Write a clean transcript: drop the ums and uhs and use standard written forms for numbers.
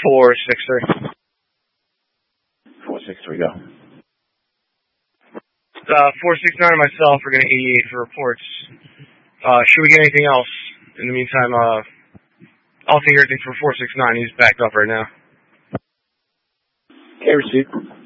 463. 463, go. 469 and myself are going to 88 for reports. Should we get anything else? In the meantime, I'll take everything for 469. He's backed up right now. Okay, received.